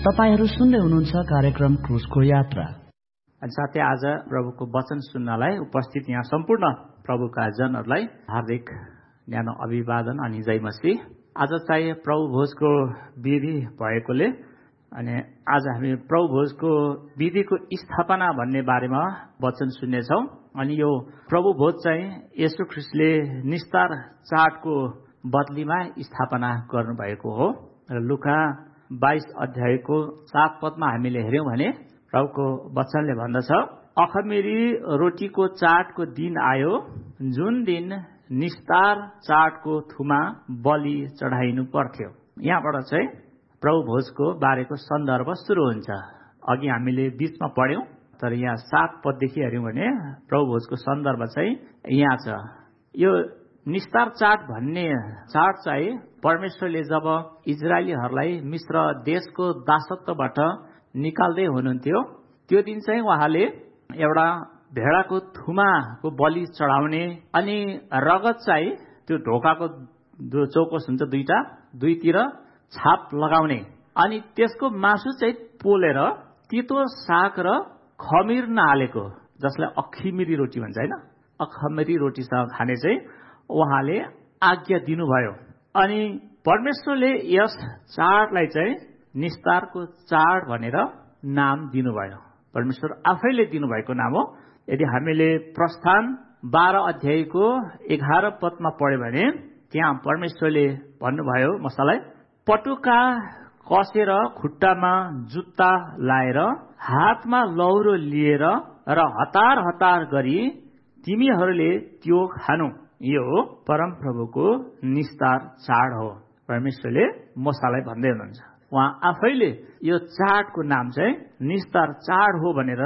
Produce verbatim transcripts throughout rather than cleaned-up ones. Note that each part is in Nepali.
तपाईहरू सुन्दै हुनुहुन्छ कार्यक्रम क्रुजको यात्रा। अनि साथै आज प्रभुको वचन सुन्नलाई उपस्थित यहाँ सम्पूर्ण प्रभुका जनहरूलाई हार्दिक न्यानो अभिवादन अनि जय मसीह। आज चाहिँ प्रभु भोजको विधि भएकोले अनि आज हामी प्रभु भोजको विधिको स्थापना भन्ने बारेमा वचन सुन्नेछौँ। अनि यो प्रभु भोज चाहिँ येशू ख्रीष्टले निस्तार चाडको बदलीमा स्थापना गर्नुभएको हो। र लुका बाइस अध्यायको सात पदमा हामीले हेर्यौं भने प्रभुको वचनले भन्दछ, अखमेरी रोटीको चाडको दिन आयो, जुन दिन निस्तार चाडको थुमा बलि चढाइनु पर्थ्यो। यहाँबाट चाहिँ प्रभु भोजको बारेको सन्दर्भ सुरु हुन्छ। अघि हामीले बीचमा पढ्यौं, तर यहाँ सात पददेखि हेर्यौं भने प्रभु भोजको सन्दर्भ चाहिँ यहाँ छ। यो निस्तार चाड भन्ने चाड चाहिँ परमेश्वरले जब इजरायलीहरूलाई मिश्र देशको दासत्वबाट निकाल्दै हुनुहुन्थ्यो, त्यो दिन चाहिँ उहाँले एउटा भेडाको थुमाको बलि चढाउने अनि रगत चाहिँ त्यो ढोकाको चौकस हुन्छ दुईटा, दुईतिर छाप लगाउने अनि त्यसको मासु चाहिँ पोलेर तितो साग र खमिर नहालेको, जसलाई अखिमिरी रोटी भन्छ हैन, अखमिरी रोटीसँग खाने चाहिँ उहाँले आज्ञा दिनुभयो। अनि परमेश्वरले यस चाडलाई चाहिँ निस्तारको चाड भनेर नाम दिनुभयो। परमेश्वर आफैले दिनुभएको नाम हो। यदि हामीले प्रस्थान बाह्र अध्यायको एघार पदमा पढ्यो भने त्यहाँ परमेश्वरले भन्नुभयो, मसालाई पटुका कसेर खुट्टामा जुत्ता लाएर हातमा लौरो लिएर र हतार हतार गरी तिमीहरूले त्यो खानु, यो परम प्रभुको निस्तार चाड हो। परमेश्वरले मोसालाई भन्दै हुनुहुन्छ, उहाँ आफैले यो चाडको नाम चाहिँ निस्तार चाड हो भनेर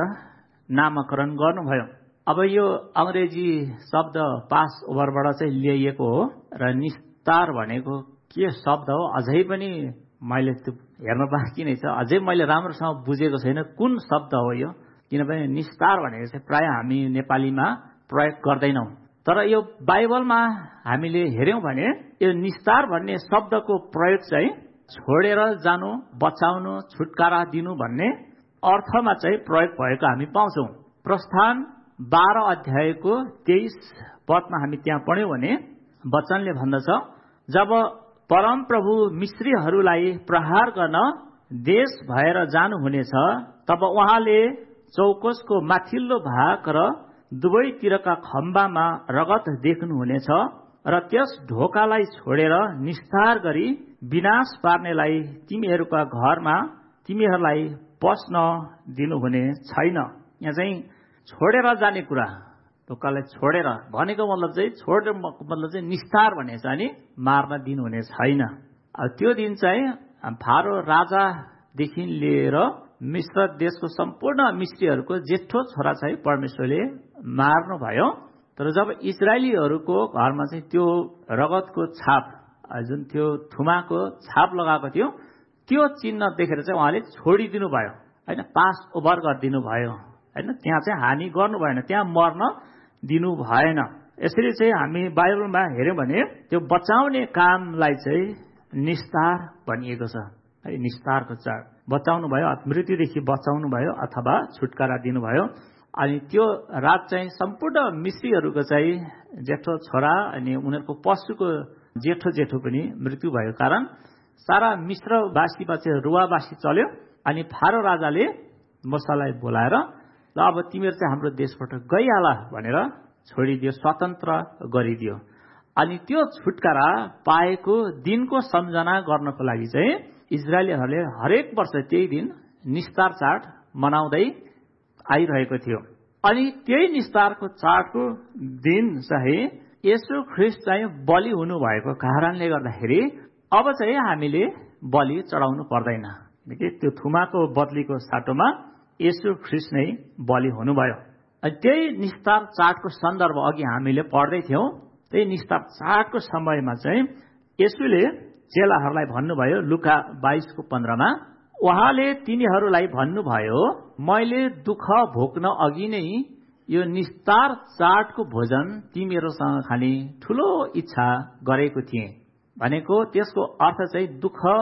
नामकरण गर्नुभयो। अब यो अंग्रेजी शब्द पास ओभरबाट चाहिँ ल्याइएको हो र निस्तार भनेको के शब्द हो अझै पनि मैले त्यो हेर्न बाँकी नै छ। अझै मैले राम्रोसँग बुझेको छैन कुन शब्द हो यो, किनभने निस्तार भनेको चाहिँ प्राय हामी नेपालीमा प्रयोग गर्दैनौं। तर यो बाइबलमा हामीले हेर्यौं भने यो निस्तार भन्ने शब्दको प्रयोग चाहिँ छोडेर जानु, बचाउनु, छुटकारा दिनु भन्ने अर्थमा चाहिँ प्रयोग भएको हामी पाउँछौं। प्रस्थान बाह्र अध्यायको तेइस पदमा हामी त्यहाँ पढ्यौं भने वचनले भन्दछ, जब परम प्रभु मिश्रीहरूलाई प्रहार गर्न देश भएर जानुहुनेछ, तब उहाँले चौकोसको माथिल्लो भाग र दुवैतिरका खम्बामा रगत देख्नुहुनेछ र त्यस ढोकालाई छोडेर निस्तार गरी विनाश पार्नेलाई तिमीहरूका घरमा तिमीहरूलाई पस्न दिनुहुने छैन। यहाँ चाहिँ छोडेर जाने कुरा, ढोकालाई छोडेर भनेको मतलब चाहिँ छोडेर मतलब चाहिँ निस्तार भनेछ अनि मार्न दिनुहुने छैन। अब त्यो दिन चाहिँ फारो राजादेखि लिएर मिश्र देशको सम्पूर्ण मिश्रीहरूको जेठो छोरा चाहिँ परमेश्वरले मार्नु भयो। तर जब इजरायलीहरूको घरमा चाहिँ त्यो रगतको छाप, जुन त्यो थुमाको छाप लगाएको थियो, त्यो चिन्ह देखेर चाहिँ उहाँले छोडिदिनु भयो हैन, पास ओभर गरिदिनु भयो हैन, त्यहाँ चाहिँ हानि गर्नु भएन, त्यहाँ मर्न दिनु भएन। यसरी चाहिँ हामी बाइबलमा हेर्यौं भने त्यो बचाउने कामलाई चाहिँ निस्तार भनिएको छ है। निस्तारको चाड बचाउनु भयो, मृत्युदेखि बचाउनु भयो अथवा छुटकारा दिनुभयो। अनि त्यो रात चाहिँ सम्पूर्ण मिश्रीहरूको चाहिँ जेठो छोरा अनि उनीहरूको पशुको जेठो जेठो पनि मृत्यु भएको कारण सारा मिश्रवासीमा चाहिँ रुवावासी चल्यो। अनि फारो राजाले मोसालाई बोलाएर ल अब तिमीहरू चाहिँ हाम्रो देशबाट गइहाल भनेर छोडिदियो, स्वतन्त्र गरिदियो। अनि त्यो छुटकारा पाएको दिनको सम्झना गर्नको लागि चाहिँ इजरायलीहरूले हरेक वर्ष त्यही दिन निस्तार चाड मनाउँदै आइरहेको थियो। अनि त्यही निस्तारको चाडको दिन चाहिँ येशू ख्रीष्ट चाहिँ बलि हुनु भएको कारणले गर्दाखेरि अब चाहिँ हामीले बलि चढाउनु पर्दैन, किनकि त्यो थुमाको बदलीको साटोमा येशू ख्रीष्ट नै बलि हुनुभयो। अनि त्यही निस्तार चाडको सन्दर्भ अघि हामीले पढ्दै थियौं। त्यही निस्तार चाडको समयमा चाहिँ येशूले चेलाहरूलाई भन्नुभयो, लुका बाइसको पन्ध्रमा उहाँले तिनीहरूलाई भन्नुभयो, मैले दुःख भोग्न अघि नै यो निस्तार चाडको भोजन तिमीहरूसँग खाने ठूलो इच्छा गरेको थिएँ। भनेको त्यसको अर्थ चाहिँ दुःख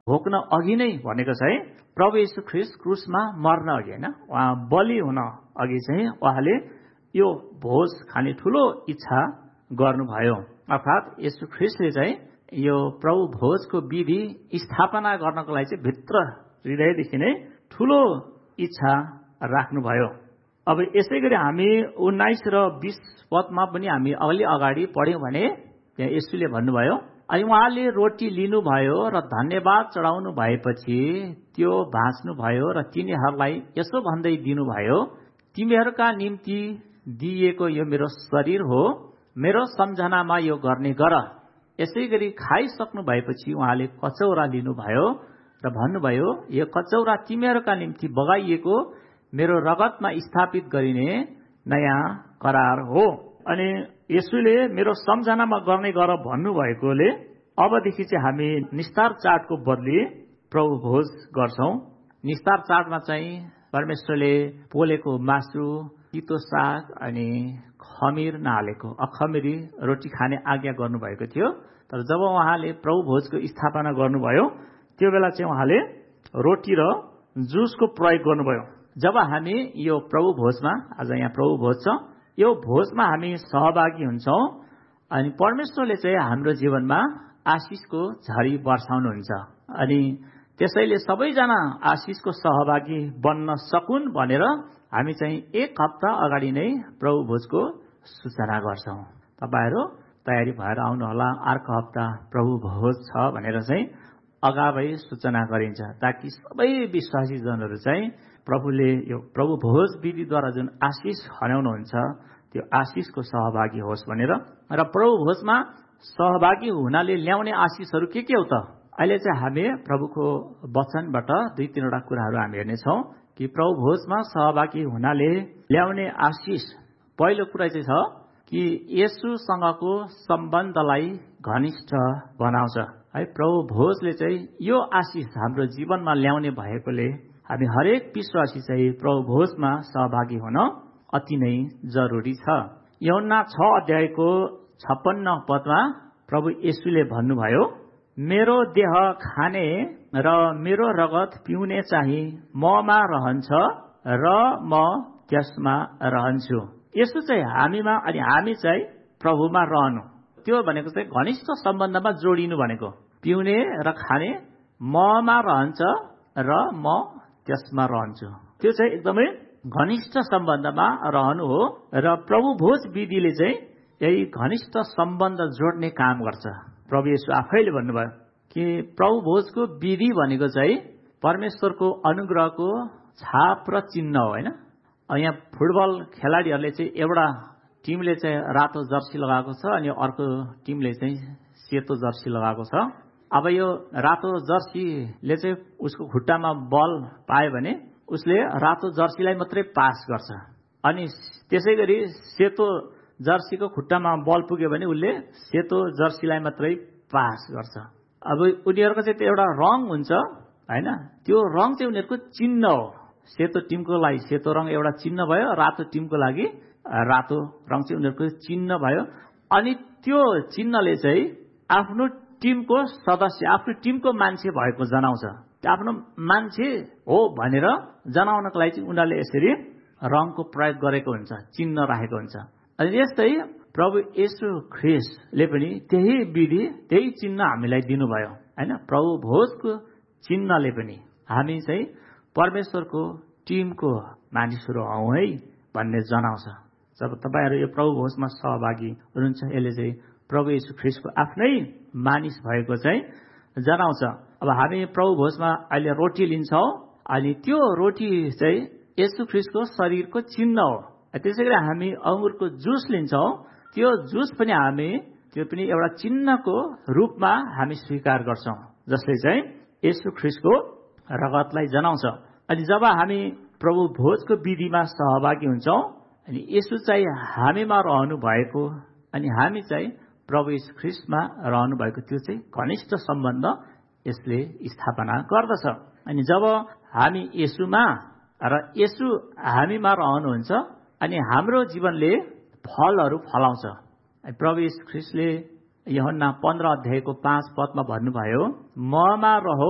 भोग्न अघि नै भनेको चाहिँ प्रभु येशू ख्रीष्ट क्रुसमा मर्न अघि होइन, उहाँ बलि हुन अघि चाहिँ उहाँले यो भोज खाने ठूलो इच्छा गर्नुभयो। अर्थात् येशू ख्रीष्टले चाहिँ यो प्रभु भोजको विधि स्थापना गर्नको लागि चाहिँ भित्र हृदयदेखि नै ठूलो इच्छा राख्नुभयो। अब यसै गरी हामी उन्नाइस र बीस पदमा पनि हामी अलि अगाडि पढ्यौं भने त्यहाँ येशूले भन्नुभयो, अनि उहाँले रोटी लिनुभयो र धन्यवाद चढाउनु भएपछि त्यो भाँच्नुभयो र तिनीहरूलाई यसो भन्दै दिनुभयो, तिमीहरूका निम्ति दिइएको यो मेरो शरीर हो, मेरो सम्झनामा यो गर्ने गर। यसै गरी खाइसक्नु भएपछि उहाँले कचौरा लिनुभयो र भन्नुभयो, यो कचौरा तिमीहरूका निम्ति बगाइएको मेरो रगतमा स्थापित गरिने नयाँ करार हो। अनि येशूले मेरो सम्झनामा गर्ने गर भन्नुभएकोले अबदेखि चाहिँ हामी निस्तार चाडको बदली प्रभु भोज गर्छौं। निस्तार चाडमा चाहिँ परमेश्वरले पोलेको मासु, तितो साग अनि खमीर नहालेको अखमीरी रोटी खाने आज्ञा गर्नुभएको थियो। तर जब उहाँले प्रभु भोजको स्थापना गर्नुभयो त्यो बेला चाहिँ उहाँले रोटी र जुसको प्रयोग गर्नुभयो। जब हामी यो प्रभु भोजमा, आज यहाँ प्रभु भोज छ, यो भोजमा हामी सहभागी हुन्छौं अनि परमेश्वरले चाहिँ हाम्रो जीवनमा आशिषको झरी वर्षाउनुहुन्छ। अनि त्यसैले सबैजना आशिषको सहभागी बन्न सकुन् भनेर हामी चाहिँ एक हप्ता अगाडि नै प्रभु भोजको सूचना गर्छौं। तपाईहरु तयारी भएर आउनुहोला, अर्को हप्ता प्रभु भोज छ भनेर चाहिँ अगावै सूचना गरिन्छ, ताकि सबै विश्वासी जनहरू चाहिँ प्रभुले यो प्रभु भोज विधिद्वारा जुन आशिष खन्याउनुहुन्छ त्यो आशिषको सहभागी होस् भनेर। र प्रभु भोजमा सहभागी हुनाले ल्याउने आशिषहरू के के हो त? अहिले चाहिँ हामी प्रभुको वचनबाट दुई तीनवटा कुराहरू हामी हेर्नेछौँ कि प्रभु भोजमा सहभागी हुनाले ल्याउने आशिष। पहिलो कुरा चाहिँ छ कि येशूसँगको सम्बन्धलाई घनिष्ठ बनाउँछ है। प्रभु भोजले चाहिँ यो आशिष हाम्रो जीवनमा ल्याउने भएकोले हामी हरेक विश्वासी चाहिँ प्रभु भोजमा सहभागी हुन अति नै जरुरी छ। यूहन्ना छ अध्यायको छप्पन्न पदमा प्रभु येशूले भन्नुभयो, मेरो देह खाने र मेरो रगत पिउने चाहिँ ममा रहन्छ र म त्यसमा रहन्छु। यसो चाहिँ हामीमा अनि हामी चाहिँ प्रभुमा रहनु, त्यो भनेको चाहिँ घनिष्ठ सम्बन्धमा जोडिनु भनेको। पिउने र खाने ममा रहन्छ र म त्यसमा रहन्छु, त्यो चाहिँ एकदमै घनिष्ठ सम्बन्धमा रहनु हो। र प्रभु भोज विधिले चाहिँ यही घनिष्ठ सम्बन्ध जोड्ने काम गर्छ। प्रभु येशू आफैले भन्नुभयो कि प्रभु भोजको विधि भनेको चाहिँ परमेश्वरको अनुग्रहको छाप र चिन्ह हो होइन। यहाँ फुटबल खेलाडीहरूले चाहिँ एउटा टिमले चाहिँ रातो जर्सी लगाएको छ अनि अर्को टिमले चाहिँ सेतो जर्सी लगाएको छ। अब यो रातो जर्सीले चाहिँ उसको खुट्टामा बल पायो भने उसले रातो जर्सीलाई मात्रै पास गर्छ, अनि त्यसै गरी सेतो जर्सीको खुट्टामा बल पुग्यो भने उसले सेतो जर्सीलाई मात्रै पास गर्छ। अब उनीहरूको चाहिँ त्यो एउटा रङ हुन्छ होइन, त्यो रङ चाहिँ उनीहरूको चिन्ह हो। सेतो टिमको लागि सेतो रङ एउटा चिन्ह भयो, रातो टिमको लागि रातो रङ चाहिँ उनीहरूको चिन्ह भयो। अनि त्यो चिन्हले चाहिँ आफ्नो टिमको सदस्य, आफ्नो टिमको मान्छे भएको जनाउँछ। आफ्नो मान्छे हो भनेर जनाउनको लागि चाहिँ उनीहरूले यसरी रङको प्रयोग गरेको हुन्छ, चिन्ह राखेको हुन्छ। अनि यस्तै प्रभु येशू ख्रीष्टले पनि त्यही विधि त्यही चिन्ह हामीलाई दिनुभयो होइन। प्रभु भोजको चिन्हले पनि हामी चाहिँ परमेश्वरको टिमको मानिसहरू हौ है भन्ने जनाउँछ। जब तपाईँहरू यो प्रभु भोजमा सहभागी हुनुहुन्छ यसले चाहिँ प्रभु येशू ख्रीष्टको आफ्नै मानिस भएको चाहिँ जनाउँछ। अब हामी प्रभु भोजमा अहिले रोटी लिन्छौँ अनि त्यो रोटी चाहिँ येशू ख्रीष्टको शरीरको चिन्ह हो। त्यसै गरी हामी अंगुरको जुस लिन्छौँ, त्यो जुस पनि हामी त्यो पनि एउटा चिन्हको रूपमा हामी स्वीकार गर्छौँ, जसले चाहिँ येशू ख्रीष्टको रगतलाई जनाउँछ। अनि जब हामी प्रभु भोजको विधिमा सहभागी हुन्छौँ अनि येशू चाहिँ हामीमा रहनु भएको अनि हामी चाहिँ प्रभु येशू ख्रीष्टमा रहनु भएको, त्यो चाहिँ घनिष्ठ सम्बन्ध यसले स्थापना गर्दछ। अनि जब हामी येशूमा र येशू हामीमा रहनुहुन्छ अनि हाम्रो जीवनले फलहरू फलाउँछ। प्रभु येशू ख्रीष्टले यूहन्ना पन्ध्र अध्यायको पाँच पदमा भन्नुभयो, ममा रहो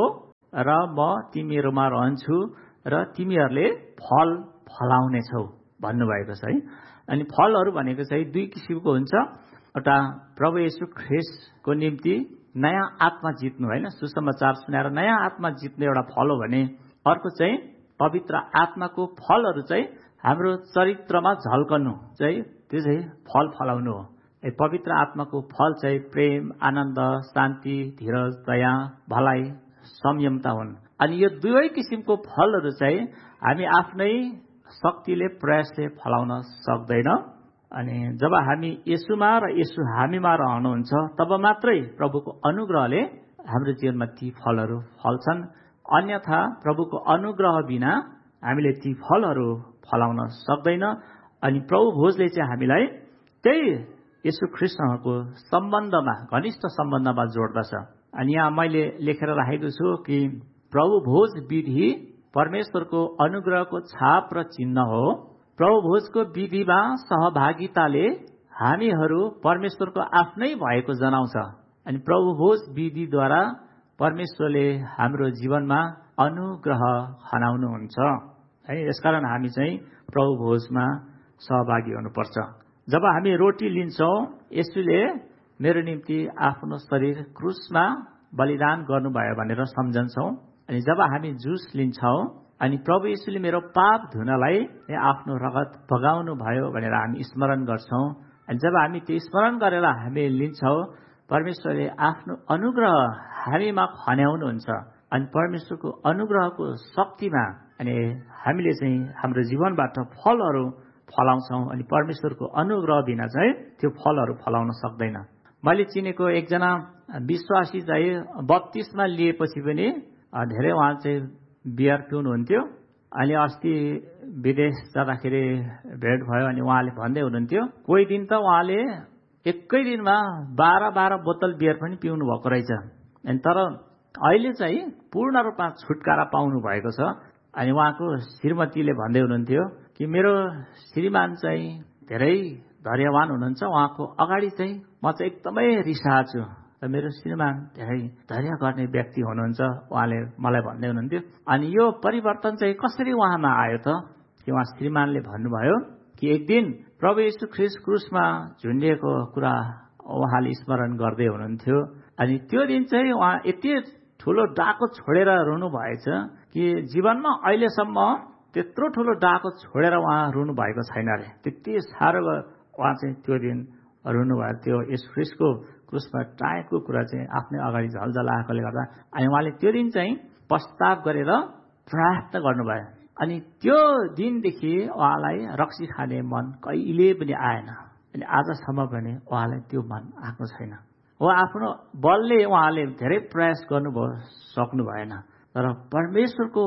र म तिमीहरूमा रहन्छु र तिमीहरूले फल फलाउनेछौ भन्नुभएको छ है। अनि फलहरू भनेको चाहिँ दुई किसिमको हुन्छ। एउटा प्रभु येशू ख्रीष्टको निम्ति नयाँ आत्मा जित्नु होइन, सुसमाचार सुनाएर नयाँ आत्मा जित्नु एउटा फल हो भने अर्को चाहिँ पवित्र आत्माको फलहरू चाहिँ हाम्रो चरित्रमा झल्कनु चाहिँ त्यो चाहिँ फल फलाउनु हो। पवित्र आत्माको फल चाहिँ प्रेम, आनन्द, शान्ति, धीरज, दया, भलाइ, संयमता हुन्। अनि यो दुवै किसिमको फलहरू चाहिँ हामी आफ्नै शक्तिले प्रयासले फलाउन सक्दैन। अनि जब हामी येशूमा र येशू हामीमा रहनुहुन्छ तब मात्रै प्रभुको अनुग्रहले हाम्रो जीवनमा ती फलहरू फल्छन्। अन्यथा प्रभुको अनुग्रह बिना हामीले ती फलहरू फलाउन सक्दैन। अनि प्रभु भोजले चाहिँ हामीलाई त्यही येशू ख्रीष्टसँगको सम्बन्धमा, घनिष्ठ सम्बन्धमा जोड्दछ। अनि यहाँ मैले लेखेर राखेको छु कि प्रभु भोज विधि परमेश्वरको अनुग्रहको छाप र चिन्ह हो। प्रभु भोजको विधिमा सहभागिताले हामीहरू परमेश्वरको आफ्नै भएको जनाउँछ। अनि प्रभु भोज विधिद्वारा परमेश्वरले हाम्रो जीवनमा अनुग्रह खनाउनुहुन्छ है। यसकारण हामी चाहिँ प्रभु भोजमा सहभागी हुनुपर्छ। जब हामी रोटी लिन्छौँ, येशूले मेरो निम्ति आफ्नो शरीर क्रुसमा बलिदान गर्नुभयो भनेर सम्झन्छौँ। अनि जब हामी जुस लिन्छौँ अनि प्रभु येशूले मेरो पाप धुनलाई आफ्नो रगत बगाउनु भयो भनेर हामी स्मरण गर्छौँ। अनि जब हामी त्यो स्मरण गरेर हामी लिन्छौँ, परमेश्वरले आफ्नो अनुग्रह हामीमा खन्याउनुहुन्छ। अनि परमेश्वरको अनुग्रहको शक्तिमा अनि हामीले चाहिँ हाम्रो जीवनबाट फलहरू फलाउँछौँ। अनि परमेश्वरको अनुग्रह बिना चाहिँ त्यो फलहरू फलाउन सक्दैन। मैले चिनेको एकजना विश्वासी चाहिँ बत्तिसमा लिएपछि पनि धेरै उहाँ चाहिँ बियर पिउनुहुन्थ्यो। अनि अस्ति विदेश जाँदाखेरि भेट भयो अनि उहाँले भन्दै हुनुहुन्थ्यो कोही दिन त उहाँले एकै दिनमा बाह्र बाह्र बोतल बियर पनि पिउनु भएको रहेछ। अनि तर अहिले चाहिँ पूर्ण रूपमा छुटकारा पाउनु भएको छ। अनि उहाँको श्रीमतीले भन्दै हुनुहुन्थ्यो कि मेरो श्रीमान चाहिँ धेरै धैर्यवान हुनुहुन्छ, उहाँको अगाडि चाहिँ म चाहिँ एकदमै रिसाहा छु। मेरो श्रीमान धेरै धैर्य गर्ने व्यक्ति हुनुहुन्छ, उहाँले मलाई भन्दै हुनुहुन्थ्यो। अनि यो परिवर्तन चाहिँ कसरी उहाँमा आयो त कि उहाँ श्रीमानले भन्नुभयो कि एक दिन प्रभु येशू ख्रीष्ट क्रुसमा झुन्डिएको कुरा उहाँले स्मरण गर्दै हुनुहुन्थ्यो। अनि त्यो दिन चाहिँ उहाँ यति ठुलो डाको छोडेर रुनु भएछ कि जीवनमा अहिलेसम्म त्यत्रो ठुलो डाको छोडेर उहाँ रुनु भएको छैन अरे। त्यति साह्रो उहाँ चाहिँ त्यो दिन रुनु भयो। त्यो येशू ख्रीष्टको क्रुसमा टाएको कुरा चाहिँ आफ्नै अगाडि झलझल आएकोले गर्दा अनि उहाँले त्यो दिन चाहिँ पश्चाताप गरेर प्रार्थना गर्नुभयो। अनि त्यो दिनदेखि उहाँलाई रक्सी खाने मन कहिले पनि आएन। अनि आजसम्म पनि उहाँलाई त्यो मन आएको छैन। उहाँ आफ्नो बलले उहाँले धेरै प्रयास गर्नुभयो, सक्नु भएन। तर परमेश्वरको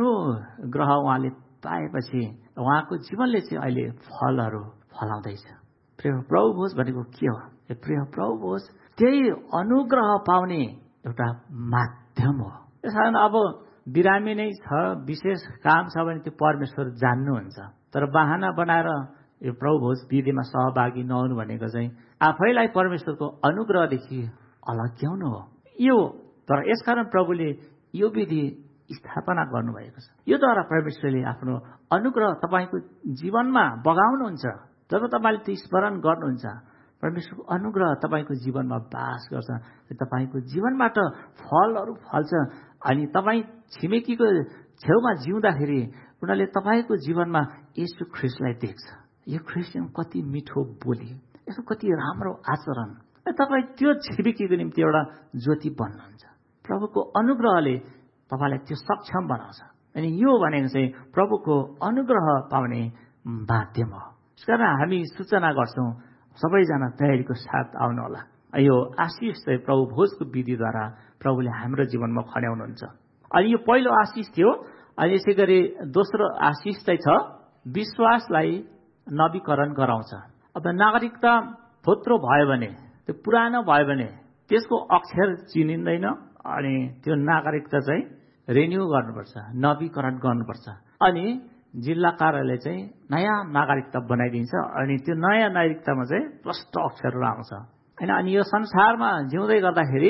अनुग्रह उहाँले पाएपछि उहाँको जीवनले चाहिँ अहिले फलहरू फलाउँदैछ। प्रिय प्रभु भोज भनेको के हो? प्रिय प्रभु भोज त्यही अनुग्रह पाउने एउटा माध्यम हो। त्यसकारण अब बिरामी नै छ, विशेष काम छ भने त्यो परमेश्वर जान्नुहुन्छ। तर बहाना बनाएर यो प्रभु भोज विधिमा सहभागी नहुनु भनेको चाहिँ आफैलाई परमेश्वरको अनुग्रहदेखि अलग्याउनु हो यो। तर यसकारण प्रभुले यो विधि स्थापना गर्नुभएको छ। यो द्वारा परमेश्वरले आफ्नो अनुग्रह तपाईँको जीवनमा बगाउनुहुन्छ। जब तपाईँले त्यो स्मरण गर्नुहुन्छ, परमेश्वरको अनुग्रह तपाईँको जीवनमा बास गर्छ। तपाईँको जीवनबाट फलहरू फल्छ। अनि तपाईँ छिमेकीको छेउमा जिउँदाखेरि उनीहरूले तपाईँको जीवनमा येशू ख्रीष्टलाई देख्छ। यो ख्रीष्टको कति मिठो बोली, यसो कति राम्रो आचरण। तपाईँ त्यो छिमेकीको निम्ति एउटा ज्योति बन्नुहुन्छ। प्रभुको अनुग्रहले तपाईँलाई त्यो सक्षम बनाउँछ। अनि यो भनेको चाहिँ प्रभुको अनुग्रह पाउने माध्यम हो। त्यसकारण हामी सूचना गर्छौँ सबैजना तयारीको साथ आउनु होला। यो आशिष चाहिँ प्रभु भोजको विधिद्वारा प्रभुले हाम्रो जीवनमा खन्याउनुहुन्छ। अनि यो पहिलो आशिष थियो। अनि यसै गरी दोस्रो आशिष चाहिँ छ विश्वासलाई नवीकरण गराउँछ। अब नागरिकता थोत्रो भयो भने, त्यो पुरानो भयो भने त्यसको अक्षर चिनिँदैन। अनि त्यो नागरिकता चाहिँ रिन्यू गर्नुपर्छ, नवीकरण गर्नुपर्छ। अनि जिल्ला कार्यालय चाहिँ नयाँ नागरिकता बनाइदिन्छ। अनि त्यो नयाँ नागरिकतामा चाहिँ प्रष्ट अक्षरहरू आउँछ होइन। अनि यो संसारमा जिउँदै गर्दाखेरि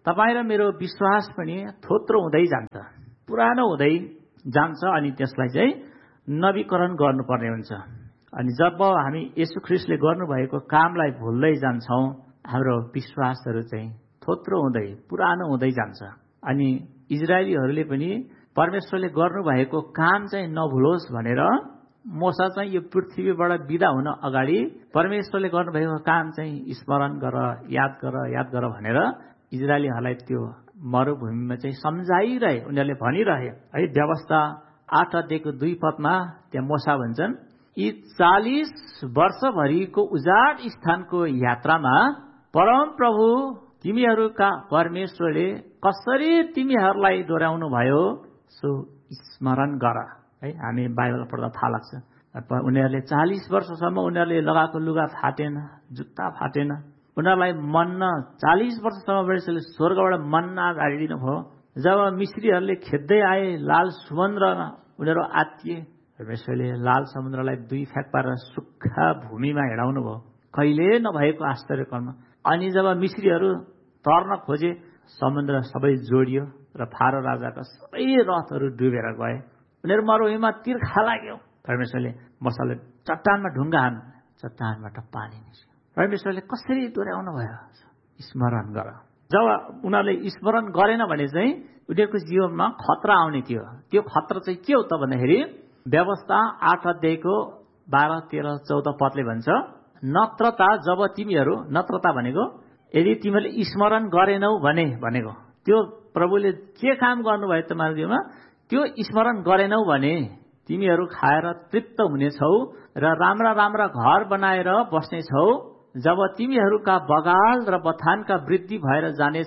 तपाईँ र मेरो विश्वास पनि थोत्रो हुँदै जान्छ, पुरानो हुँदै जान्छ अनि त्यसलाई चाहिँ नवीकरण गर्नुपर्ने हुन्छ। अनि जब हामी येशू ख्रीष्टले गर्नुभएको कामलाई भुल्दै जान्छौँ, हाम्रो विश्वासहरू चाहिँ थोत्रो हुँदै पुरानो हुँदै जान्छ। अनि इजरायलीहरूले पनि परमेश्वरले गर्नुभएको काम चाहिँ नभुलोस् भनेर मोसा चाहिँ यो पृथ्वीबाट बिदा हुन अगाडि परमेश्वरले गर्नुभएको काम चाहिँ स्मरण गर, याद गर, याद गर भनेर इजरायलीहरूलाई त्यो मरुभूमिमा चाहिँ सम्झाइरहे, उनीहरूले भनिरहे है। व्यवस्था आठ अध्यायको दुई पदमा त्यहाँ मोसा भन्छन्, यी चालिस वर्षभरिको उजाड स्थानको यात्रामा परम प्रभु तिमीहरूका परमेश्वरले कसरी तिमीहरूलाई डोर्याउनु भयो सो स्मरण गर है। हामी बाइबल पढ्दा थाहा लाग्छ, उनीहरूले चालिस वर्षसम्म उनीहरूले लगाएको लुगा फाटेन, जुत्ता फाटेन, उनीहरूलाई मन्ना चालिस वर्षसम्म परमेश्वरले स्वर्गबाट मन्ना झारिदिनु भयो। जब मिश्रीहरूले खेद्दै आए लाल समुद्रमा उनीहरू आत्तिए, परमेश्वरले लाल समुद्रलाई दुई फ्याक पारेर सुक्खा भूमिमा हिँडाउनु भयो, कहिले नभएको आश्चर्य कर्म। अनि जब मिश्रीहरू तर्न खोजे, समुद्र सबै जोडियो र फारो राजाका सबै रथहरू डुबेर गए। उनीहरू मरुभूमिमा तिर्खा लाग्यो, परमेश्वरले मोसाले चट्टानमा ढुङ्गा हान्, चट्टानबाट पानी निस्क्यो। परमेश्वरले कसरी डोर्याउनु भयो स्मरण गर। जब उनीहरूले स्मरण गरेन भने चाहिँ उनीहरूको जीवनमा खतरा आउने थियो। त्यो खतरा चाहिँ के हो त भन्दाखेरि व्यवस्था आठ अध्यायको बाह्र तेह्र चौध पदले भन्छ, नत्रता जब तिमीहरू, नत्रता भनेको यदि तिमीहरूले स्मरण गरेनौ भने भनेको त्यो प्रभुले के काम गर्नुभयो तिमीहरूको जीवनमा त्यो स्मरण गरेनौ भने तिमीहरू खाएर तृप्त हुनेछौ र राम्रा राम्रा घर बनाएर बस्नेछौ। जब तिमीहरूका बगाल र बथानका वृद्धि भएर जानेछ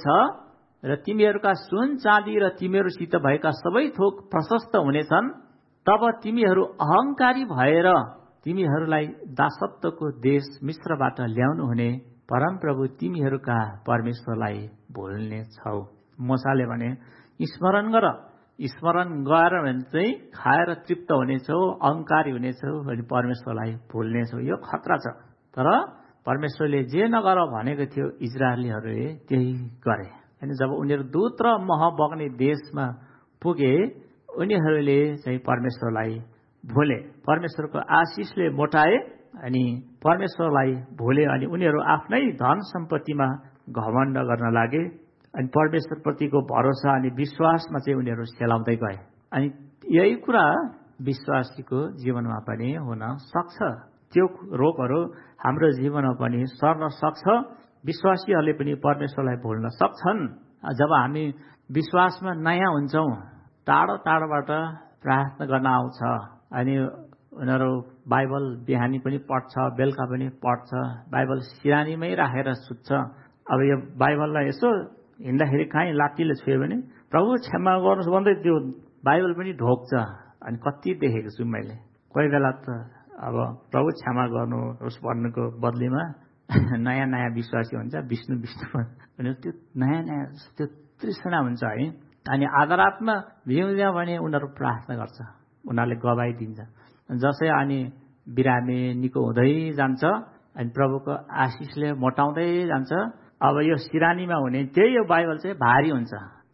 र तिमीहरूका सुन चाँदी र तिमीहरूसित भएका सबै थोक प्रशस्त हुनेछन्, तब तिमीहरू अहंकारी भएर तिमीहरूलाई दासत्वको देश मिश्रबाट ल्याउनु हुने परमप्रभु तिमीहरूका परमेश्वरलाई भुल्ने छौ। मोसाले भने स्मरण गर, स्मरण गर भने चाहिँ खाएर तृप्त हुनेछौ, अहंकारी हुनेछौ भने परमेश्वरलाई भुल्नेछौ। यो खतरा छ। तर परमेश्वरले जे नगर भनेको थियो इजरायलीहरूले त्यही गरे। अनि जब उनीहरू दूत र मह बग्ने देशमा पुगे, उनीहरूले चाहिँ परमेश्वरलाई भुले, परमेश्वरको आशिषले मोटाए अनि परमेश्वरलाई भुले। अनि उनीहरू आफ्नै धन सम्पत्तिमा घमण्ड गर्न लागे अनि परमेश्वर प्रतिको भरोसा अनि विश्वासमा चाहिँ उनीहरू सेलाउँदै गए। अनि यही कुरा विश्वासीको जीवनमा पनि हुन सक्छ। त्यो रोगहरू हाम्रो जीवनमा पनि सर्न सक्छ। विश्वासीहरूले पनि परमेश्वरलाई भुल्न सक्छन्। जब हामी विश्वासमा नयाँ हुन्छौँ, टाढो टाढोबाट प्रार्थना गर्न आउँछ अनि उनीहरू बाइबल बिहानी पनि पढ्छ, बेलुका पनि पढ्छ, बाइबल सिरानीमै राखेर सुत्छ। अब यो बाइबललाई यसो हिँड्दाखेरि कहीँ लात्तीले छुयो भने प्रभु क्षमा गर्नुहोस् भन्दै त्यो बाइबल पनि ढोक्छ। अनि कति देखेको छु मैले। कोही बेला त अब प्रभु क्षमा गर्नुहोस् भन्नुको बदलीमा नयाँ नयाँ विश्वासी हुन्छ, विष्णु विष्णु भने त्यो नयाँ नयाँ त्यो तृष्णा हुन्छ है। अनि आदरात्मा भिउँदियो भने उनीहरू प्रार्थना गर्छ, उनीहरूले गवाई दिन्छ जसै। अनि बिरामी निको हुँदै जान्छ अनि प्रभुको आशिषले मोटाउँदै जान्छ। अब यो सिरानीमा हुने त्यही यो बाइबल चाहिँ भारी हुन्छ,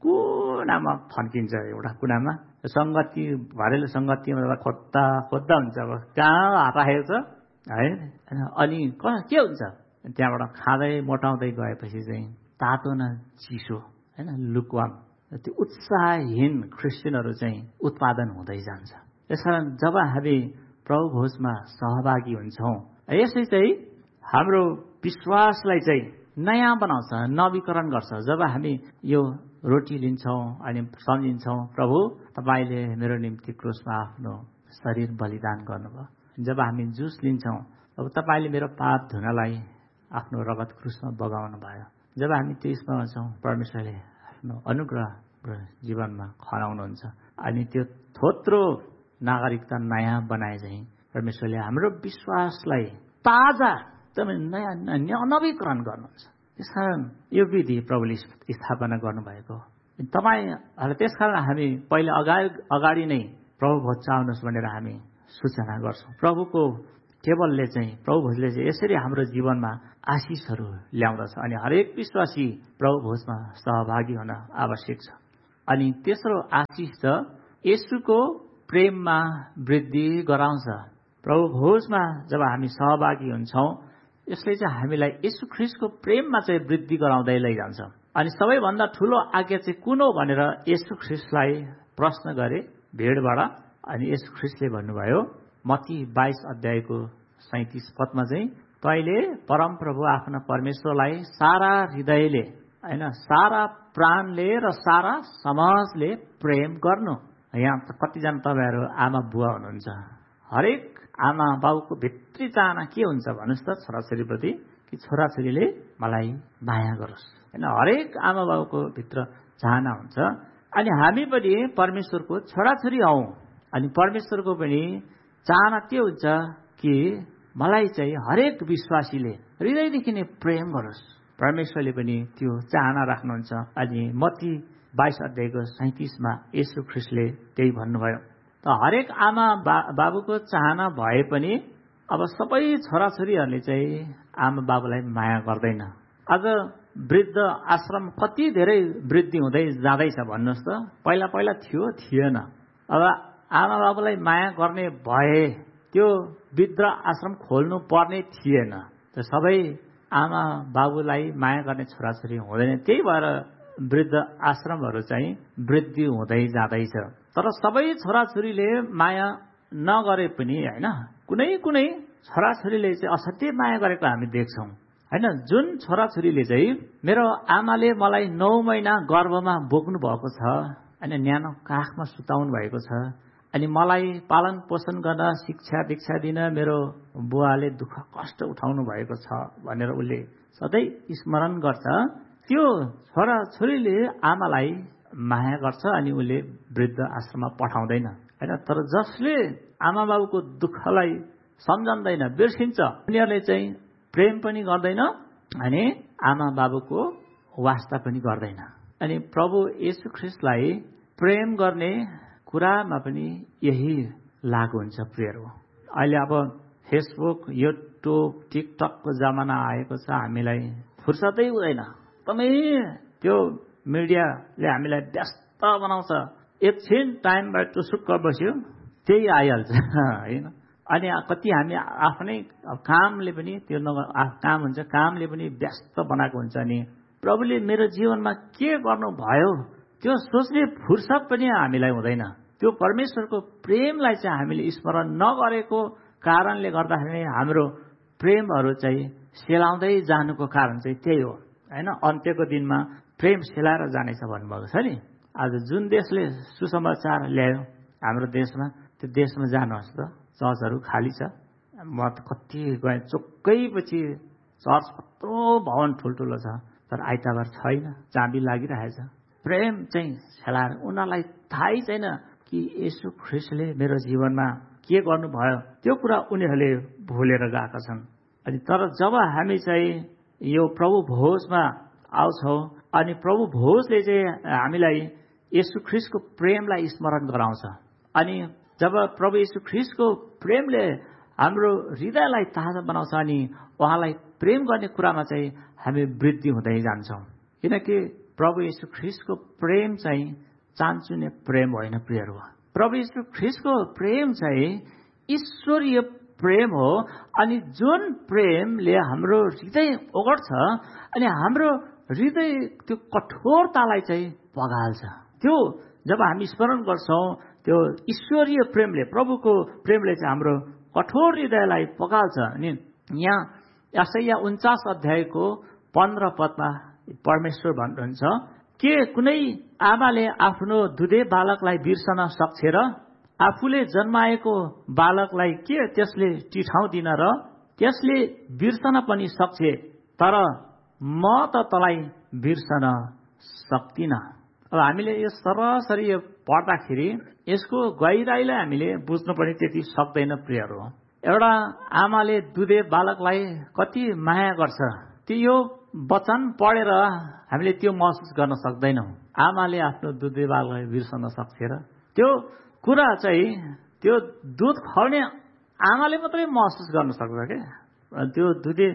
कुनामा फर्किन्छ, एउटा कुनामा सङ्गति घरेलु सङ्गतिमा खोज्दा खोज्दा हुन्छ। अब कहाँ हात राखेको छ है। अनि के हुन्छ त्यहाँबाट खाँदै मोटाउँदै गएपछि चाहिँ तातो न चिसो होइन, लुकवाम, त्यो उत्साहहीन क्रिस्चियनहरू चाहिँ उत्पादन हुँदै जान्छ। त्यसकारण जब हामी प्रभु भोजमा सहभागी हुन्छौँ, यसै चाहिँ हाम्रो विश्वासलाई चाहिँ नयाँ बनाउँछ, नवीकरण गर्छ। जब हामी यो रोटी लिन्छौँ अनि सम्झिन्छौँ प्रभु तपाईँले मेरो निम्ति क्रुसमा आफ्नो शरीर बलिदान गर्नुभयो। जब हामी जुस लिन्छौँ, अब तपाईँले मेरो पाप धुनलाई आफ्नो रगत क्रुसमा बगाउनु भयो। जब हामी त्यो स्मर्छौँ, परमेश्वरले आफ्नो अनुग्रह जीवनमा खनाउनुहुन्छ। अनि त्यो थोत्रो नागरिकता नयाँ बनाए चाहिँ परमेश्वरले हाम्रो विश्वासलाई ताजा एकदमै नयाँ नवीकरण गर्नुहुन्छ। त्यसकारण यो विधि प्रभुले स्थापना गर्नुभएको तपाईँहरूलाई। त्यसकारण हामी पहिला अगाडि अगाडि नै प्रभु भोज आउनुहोस् भनेर हामी सूचना गर्छौँ। प्रभुको टेबलले चाहिँ प्रभु भोजले चाहिँ यसरी हाम्रो जीवनमा आशिषहरू ल्याउँदछ अनि हरेक विश्वासी प्रभु भोजमा सहभागी हुन आवश्यक छ। अनि तेस्रो आशिष त येशूको प्रेममा वृद्धि गराउँछ। प्रभु भोजमा जब हामी सहभागी हुन्छौँ यसले चाहिँ हामीलाई येशू ख्रीष्टको प्रेममा चाहिँ वृद्धि गराउँदै लैजान्छ। अनि सबैभन्दा ठूलो आज्ञा चाहिँ कुन हो भनेर येशू ख्रीष्टलाई प्रश्न गरे भिडबाट। अनि येशू ख्रीष्टले भन्नुभयो मत्ती बाइस अध्यायको सैतिस पदमा चाहिँ तैँले परमप्रभु आफ्ना परमेश्वरलाई सारा हृदयले होइन सारा प्राणले र सारा समाजले प्रेम गर्नु। यहाँ त कतिजना तपाईँहरू आमा बुवा हुनुहुन्छ, हरेक आमा बाउको भित्री चाहना के हुन्छ भन्नुहोस् त छोराछोरीप्रति कि छोराछोरीले मलाई माया गरोस् होइन। हरेक आमा बाउको भित्र चाहना हुन्छ। अनि हामी पनि परमेश्वरको छोराछोरी हौ अनि परमेश्वरको पनि चाहना के हुन्छ कि मलाई चाहिँ हरेक विश्वासीले हृदयदेखि नै प्रेम गरोस्। परमेश्वरले पनि त्यो चाहना राख्नुहुन्छ। अनि मत्ती बाइस अध्यायको सैतिसमा येशू ख्रीष्टले त्यही भन्नुभयो। त हरेक आमा बा बाबुको चाहना भए पनि अब सबै छोराछोरीहरूले चाहिँ आमा बाबुलाई माया गर्दैन। आज वृद्ध आश्रम कति धेरै वृद्धि हुँदै जाँदैछ भन्नुहोस् त। पहिला पहिला थियो थिएन। अब आमा बाबुलाई माया गर्ने भए त्यो वृद्ध आश्रम खोल्नु पर्ने थिएन। त सबै आमा बाबुलाई माया गर्ने छोराछोरी हुँदैन। त्यही भएर वृद्ध आश्रमहरू चाहिँ वृद्धि हुँदै जाँदैछ। तर सबै छोराछोरीले माया नगरे पनि होइन कुनै कुनै छोराछोरीले चाहिँ असाध्यै माया गरेको हामी देख्छौँ होइन। जुन छोराछोरीले चाहिँ मेरो आमाले मलाई नौ महिना गर्भमा बोक्नु भएको छ अनि न्यानो काखमा सुताउनु भएको छ अनि मलाई पालन पोषण गर्न शिक्षा दीक्षा दिन मेरो बुवाले दुःख कष्ट उठाउनु भएको छ भनेर उसले सधैँ स्मरण गर्छ। त्यो छोराछोरीले आमालाई माया गर्छ अनि उसले वृद्ध आश्रममा पठाउँदैन होइन। तर जसले आमा बाबुको दुःखलाई सम्झँदैन बिर्सिन्छ उनीहरूले चाहिँ प्रेम पनि गर्दैन अनि आमा बाबुको वास्ता पनि गर्दैन। अनि प्रभु येशू ख्रीष्टलाई प्रेम गर्ने कुरामा पनि यही लागु हुन्छ प्रियहरू। अहिले अब फेसबुक युट्युब टिकटकको जमाना आएको छ। हामीलाई फुर्सदै हुँदैन। एकदमै त्यो मिडियाले हामीलाई व्यस्त बनाउँछ। एकछिन टाइमबाट टुसुक्क बस्यो त्यही आइहाल्छ होइन। अनि कति हामी आफ्नै कामले पनि त्यो काम हुन्छ कामले पनि व्यस्त बनाएको हुन्छ। अनि प्रभुले मेरो जीवनमा के गर्नुभयो त्यो सोच्ने फुर्सद पनि हामीलाई हुँदैन। त्यो परमेश्वरको प्रेमलाई चाहिँ हामीले स्मरण नगरेको कारणले गर्दाखेरि हाम्रो प्रेमहरू चाहिँ सेलाउँदै जानुको कारण चाहिँ त्यही हो होइन। अन्त्यको दिनमा प्रेम सेलाएर जानेछ भन्नुभएको छ नि। आज जुन देशले सुसमाचार ल्यायो हाम्रो देशमा त्यो देशमा जानुहोस् त चर्चहरू खाली छ। म त कति गएँ चोक्कै पछि चर्च कत्रो भवन ठुल्ठुलो छ तर आइतबार छैन, चाबी लागिरहेछ। प्रेम चाहिँ सेलाएर उनीहरूलाई थाहै छैन कि येशू ख्रीष्टले मेरो जीवनमा के गर्नुभयो त्यो कुरा उनीहरूले भुलेर गएका छन्। अनि तर जब हामी चाहिँ यो प्रभु भोजमा आउँछौँ अनि प्रभु भोजले चाहिँ हामीलाई येशू ख्रीष्टको प्रेमलाई स्मरण गराउँछ। अनि जब प्रभु येशू ख्रीष्टको प्रेमले हाम्रो हृदयलाई ताजा बनाउँछ अनि उहाँलाई प्रेम गर्ने कुरामा चाहिँ हामी वृद्धि हुँदै जान्छौँ। किनकि प्रभु येशू ख्रीष्टको प्रेम चाहिँ चान्चुने प्रेम होइन प्रियहरू। प्रभु येशू ख्रीष्टको प्रेम चाहिँ ईश्वरीय प्रेम हो। अनि जुन प्रेमले हाम्रो हृदय ओगट्छ अनि हाम्रो हृदय त्यो कठोरतालाई चाहिँ पगाल्छ। त्यो जब हामी स्मरण गर्छौँ त्यो ईश्वरीय प्रेमले प्रभुको प्रेमले चाहिँ हाम्रो कठोर हृदयलाई पगाल्छ। अनि यहाँ यशाया उन्चास अध्यायको पन्ध्र पदमा परमेश्वर भन्नुहुन्छ के कुनै आमाले आफ्नो दुधे बालकलाई बिर्सन सक्छ र आफूले जन्माएको बालकलाई के त्यसले टिठाउँदिन र त्यसले बिर्सन पनि सक्छ तर म त तँलाई बिर्सन सक्दिन। अब हामीले यो सरसरी पढ्दाखेरि यसको गहिराईलाई हामीले बुझ्नु पनि त्यति सक्दैन प्रियहरू। एउटा आमाले दुधे बालकलाई कति माया गर्छ त्यो यो वचन पढेर हामीले त्यो महसुस गर्न सक्दैनौँ। आमाले आफ्नो दुधे बालकलाई बिर्सन सक्छ र त्यो कुरा चाहिँ त्यो दुध खुवाउने आमाले मात्रै महसुस गर्न सक्छ क्या त्यो दुधे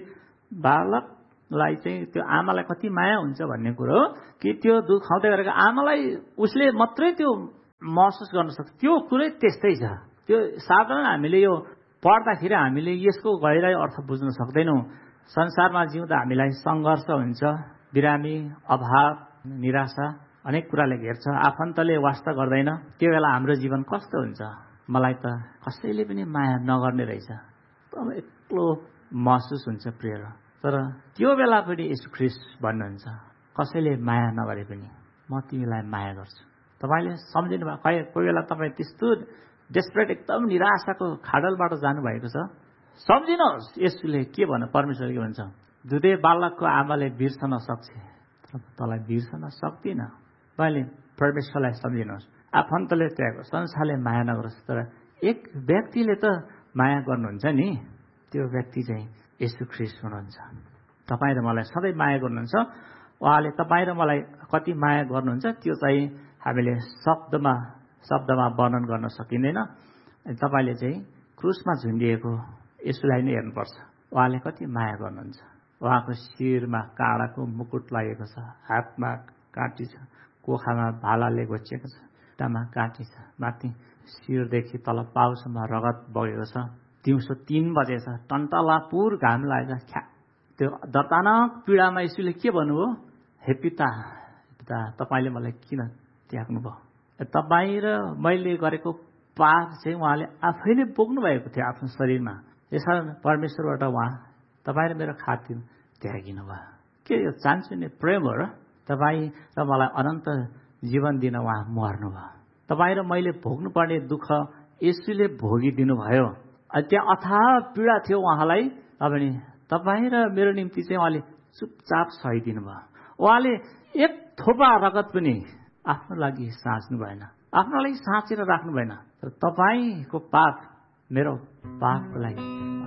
बालकलाई चाहिँ त्यो आमालाई कति माया हुन्छ भन्ने कुरो हो कि त्यो दुध खुवाउँदै गरेको आमालाई उसले मात्रै त्यो महसुस गर्न सक्छ। त्यो कुरै त्यस्तै छ। त्यो साधारण हामीले यो पढ्दाखेरि हामीले यसको गहिराई अर्थ बुझ्न सक्दैनौँ। संसारमा जिउँदा हामीलाई सङ्घर्ष हुन्छ, बिरामी, अभाव, निराशा अनेक कुराले घेर्छ। आफन्तले वास्ता गर्दैन। त्यो बेला हाम्रो जीवन कस्तो हुन्छ? मलाई त कसैले पनि माया नगर्ने रहेछ, एकदम एक्लो महसुस हुन्छ प्रिय। तर त्यो बेला पनि येशू ख्रीष्ट भन्नुहुन्छ कसैले माया नगरे पनि म तिमीलाई माया गर्छु। तपाईँले सम्झिनु भयो खै कोही बेला तपाईँ त्यस्तो डेस्परेट एकदम निराशाको खाडलबाट जानुभएको छ, सम्झिनुहोस् येशूले के भन्छ, परमेश्वरले के भन्छ, दुधे बालकको आमाले बिर्सन सक्छ तर तँलाई बिर्सन सक्दिन। तपाईँले परमेश्वरलाई सम्झिनुहोस्। आफन्तले त्यागो, संसारले माया नगरोस्, तर एक व्यक्तिले त माया गर्नुहुन्छ नि, त्यो व्यक्ति चाहिँ येशू ख्रीष्ट हुनुहुन्छ। तपाईँ र मलाई सधैँ माया गर्नुहुन्छ। उहाँले तपाईँ र मलाई कति माया गर्नुहुन्छ त्यो चाहिँ हामीले शब्दमा शब्दमा वर्णन गर्न सकिँदैन। तपाईँले चाहिँ क्रुसमा झुन्डिएको यसुलाई नै हेर्नुपर्छ। उहाँले कति माया गर्नुहुन्छ। उहाँको शिरमा काँडाको मुकुट लागेको छ, हातमा काँटी छ, कोखामा भालाले घोचिएको छ, खुट्टामा काँटी छ, माथि शिरदेखि तल पाउसम्म रगत बगेको छ। दिउँसो तीन बजेछ, टन्टलापुर घाम लागेको छ। त्यो दर्दनाक पीडामा यसुले के भन्नुभयो? हे पिता, पिता तपाईँले मलाई किन त्याग्नुभयो? तपाईँ र मैले गरेको पाप चाहिँ उहाँले आफैले बोक्नु भएको थियो आफ्नो शरीरमा। यसकारण परमेश्वरबाट उहाँ तपाईँ र मेरो खातिर त्यागिनु भयो। के यो चान्चुने प्रेम हो र? तपाईँ र मलाई अनन्त जीवन दिन उहाँ मर्नुभयो। तपाईँ र मैले भोग्नुपर्ने दुःख यसुले भोगिदिनु भयो। त्यहाँ अथाह पीडा थियो उहाँलाई, अनि तपाईँ र मेरो निम्ति चाहिँ उहाँले चुपचाप सहिदिनु भयो। उहाँले एक थोपा रगत पनि आफ्नो लागि साँच्नु भएन, आफ्नो लागि साँचेर राख्नु भएन। तर तपाईँको पाप मेरो पापको लागि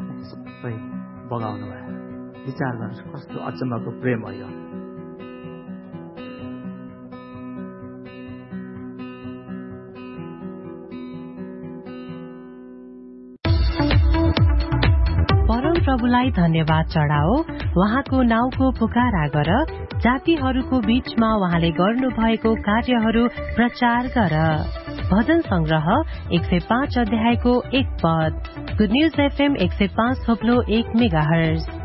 सबै बगाउनु भयो। विचार गर्नुहोस् कस्तो अचम्मको प्रेम हो यो। प्रभुलाई धन्यवाद चढाओ। उहाँको नाउँको पुकारा गर, जातिहरूको बीचमा उहाँले गर्नु भएको कार्यहरू प्रचार गर। भजन संग्रह एक सय पाँच अध्यायको एक पद। गुड न्यूज एफएम एक सय पाँच थोप्लो एक मेगा हर्ज।